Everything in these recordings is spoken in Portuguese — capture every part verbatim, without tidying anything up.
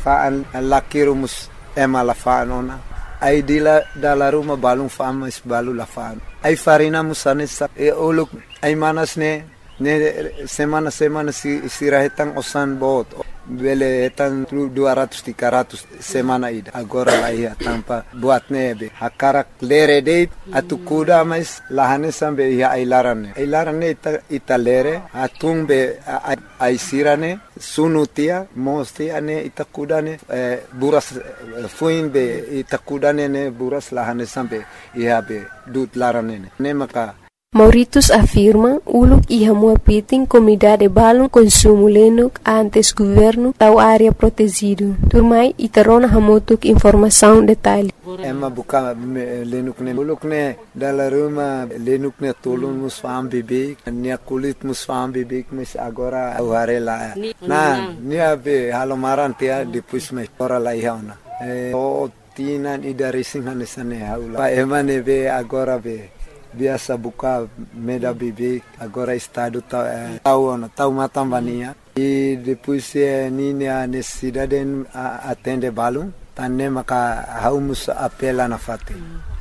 faan laki rumus ema la faan ona. Ai dila dala rumah balung faan mas balu la faan. Ai farina musanesa e oluk ai manas ne ne semana semana si istirahatang osan bot. Bele etan dua ratus tiga ratus semana ida. Agora lah ia tanpa buat nebe. Hakarak lere deit atu kuda mas lahane sambe ia ailarane. Ailarane ita ita lere atung be aisirane sunutia mostia ne ita kudane buras fuin be ita kudane ne buras lahane sambe ia be dut larane ne maka. Mauritius afirma uluk iha muapiting comunidade balung consumo lenuk antes governo tau área protegido. Turmai itarona hamotuk informação detalhe. Emma buka lenuk ne uluk ne dala rumah lenuk ne tolong mus faham bibik nia kulit mus faham bibik mas agora aware la. Nah nia be halomaran tia depois mas ora la ihauna. O tinan ida racing hanesane haula. Pa emane be agora be biasa buka meda bibik agora estado tau eh, tau tau matambania e depois eh, nini a necessidade a atende balum tanne maka haumus apela na fate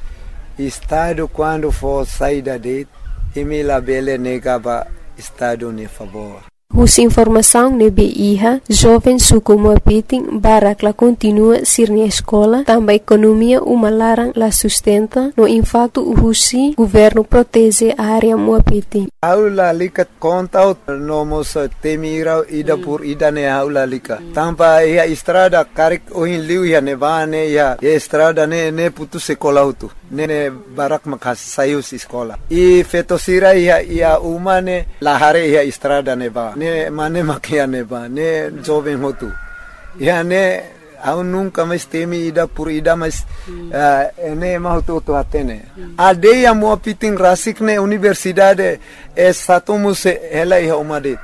estado quando for saída de emila bele negaba estado ne favor. Us informação nebe iha, jovem suku muapiting barak la continua sir na escola, também economia uma larang la sustenta, no impacto uhusi, governo protege a área muapiting. Aula lika conta no mos temira ida por ida ne aula lika. Tampa ia estrada karik ohin liu ia nevane ia estrada ne ne putu sekolah utu. Ne ne barak makas sayus escola. I fetosira ia ia umane lahare ia estrada neva. Ne mane makia neba ne jovem hotu ya ne au nunca mais temi ida por ida mas uh, ne mahutu to atene ade ya mo piting rasik ne universidade é satumus ela ia umade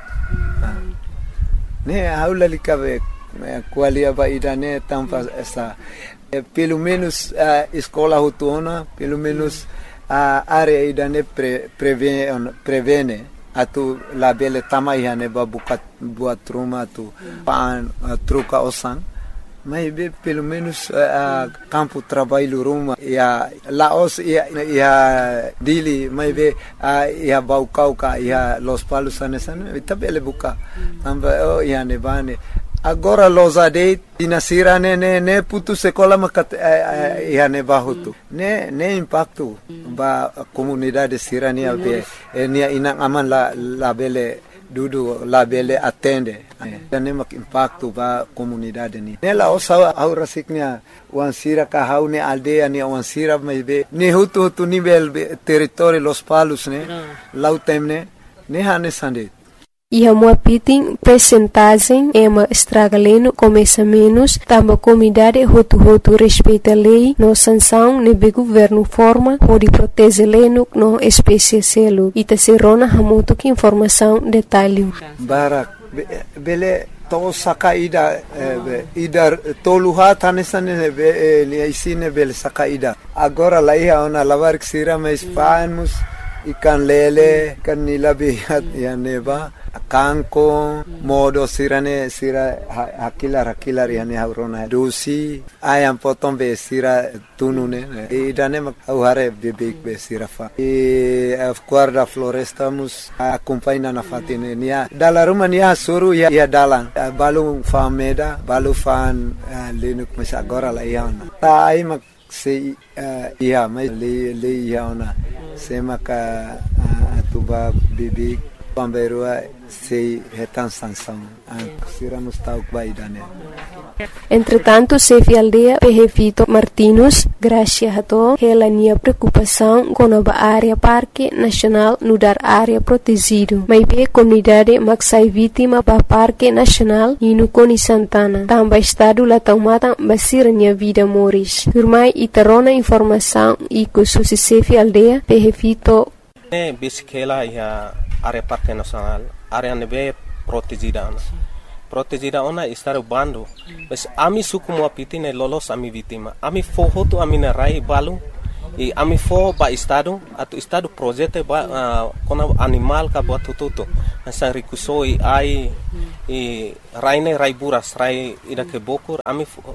ne aula likabe qualia ba ida ne tampa essa pelo menos uh, escola hotuna pelo menos a uh, área ida ne pre, prevene prevene atu labele tamai hane ba bukat buat rumah tu paan uh, truca osan mas be pelo menos uh, campo trabalho rumah ya laos ya ya dili mas be uh, ya baukau ka ya los palos anesan itabele buka tamba oh ya ne bane agora los ade dinasira ne ne ne putu sekolah makat ya ne bahutu ne ne impacto ba comunidade sirania be nia inang aman la la bele dudu la bele atende ne mak impacto ba comunidade ni ne la osa au rasiknya wansira ka haune aldea ni wansira mai be ne hutu hutu nivel territorio los palos ne lautemne ne hane sande. Iha muapiting percentagem ema estragaleno começa menos, tamba comunidade hotu-hotu respeita lei, no sanção nebe governo forma, pode proteger leno no espécie selo. Ita serona hamutu que informação detalhe. Barak, bele to saka ida, ida toluha tanesane be ni isine bele saka ida. Agora lá ia ona lavar que sira mais panos, ikan lele, kan nilabihat ya neba. Kanko modo sirane sira hakilar hakilar yani haurona dosi ayam potong be sira tunune e dane mak hare bebek be sira fa e guarda floresta mus acompanha na fatine nia dala rumah nia suru ya ya dalang balu fameda balu fan lenuk mas agora la iana ta ai mak se ia mai le le iana se maka atuba bebek Pamberua sei retan sanção siramos tau baidane. Entretanto, chefe aldeia Perrefito Martins, graças a to, ela tinha preocupação com a área Parque Nacional no dar área protegido. Mas bem comunidade maxai vítima para Parque Nacional e no Coni Santana. Também estado lá tomada basir minha vida moris. Turmai itarona informação e com o chefe aldeia Perrefito. Ne bisikela ya área Parque Nacional, área nebe protegida. Protegida ona estar bando. Mas ami suku muapiti ne lolos ami vítima. Ami fohotu ami na rai balu E ami fo ba estado atu estado projeto ba uh, kona animal ka buat tututo asa rikusoi ai e raine raiburas rai ida ke bokur ami fo,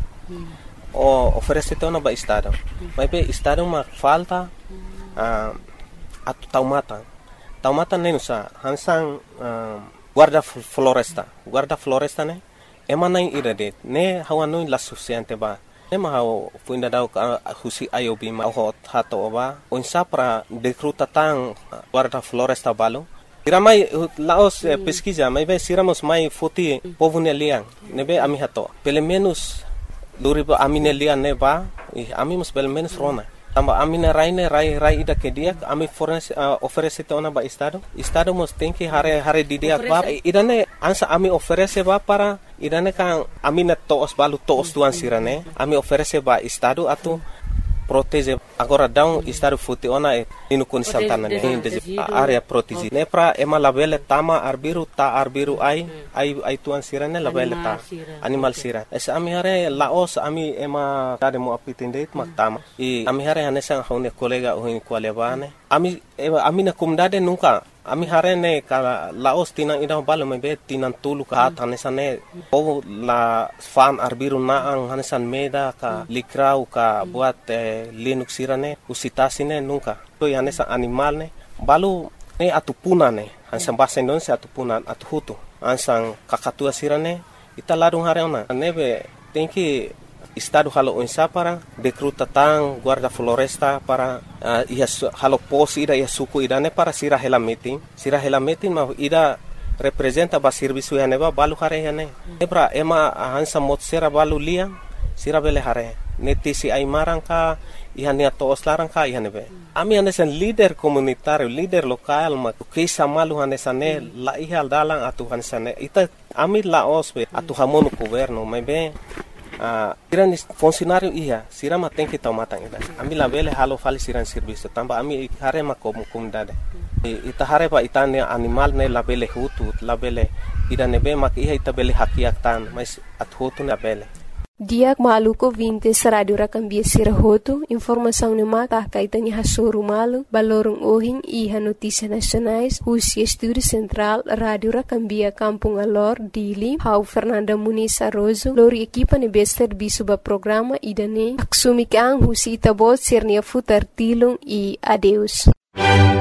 o oferece tona ba estado mas be estado ma falta uh, atu taumata taumata nenusa hansang uh, guarda floresta guarda floresta ne emanai ida de ne hawanoi la suficiente ba Nema hao puinda dau ka husi ayobi ma ho hato oba onsa para dekruta tang guarda floresta balo iramai laos eh, pesquisa mai be siramos mai foti povune liang nebe ami hato pelo menos luribo amine liang neba e ami mos pelo menos rona tamba amine raine rai rai ida ke dia ami fornece uh, oferece tona ba estado estado mos tem que hare hare di dia ba idane ansa ami oferece ba para idane kan amina toos balu toos tuan sirane ami oferece ba estado atu protege agora down estado futi ona e ninu kun santana ne de area protege ne pra ema labele tama arbiru ta arbiru ai ai ai tuan sirane labele ta animal sira es ami hare laos ami ema tade mo apitinde mak tama e ami hare hanesa hone kolega ohin kwalebane ami ami na kumdade nunca ami hare ne ka laos tinang ida balo mebe tinang tulu ka hanesa ne o la fan arbiru na ang hanesan meda ka likrau ka buat eh, linux sirane usitasine nunca to hanesa animal ne balu ne atupuna ne hansan bahasa Indonesia atupuna atuhutu ansang kakatua sirane ita larung hare ona nebe tenki estado halo onsa para dekruta tang guarda floresta para uh, ia halo pos ida ia suku idane para sira hela meeting sira hela meeting ma ida representa ba servisu hane ba balu hare hane ebra ema hansa mot sera balu lia sira bele hare neti si ai marangka ihane to oslarang ka ihane be ami hane sen leader komunitario leader lokal ma kisa malu hane sane la ihal dalang atu hane sane ita ami la osbe atu hamonu governo mebe Uh, siran funcionário ia sirama tem que tomar tangida ami la bele halo fali siran serviço tamba ami hare ma kom comunidade e ita hare pa itane animal ne la bele hutu la bele ida nebe mak ia ita bele hakiak tan mas at hutu na bele Diak maluko vinte sa radio rakambia sirahoto, informação ni maka kaitanya hasuru malu, balorong ohin iha notícia nacionais, Husi Estúdio Central, Radio Rakambia Kampung Alor, Dili, Hau Fernanda Muniz Arrozo, lori equipa ni bester bisuba programa idane, aksumikang Husi Itabot sirnia futar tilong i adeus.